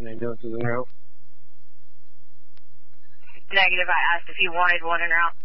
ambulances en route. Negative, I asked if you wanted one en route.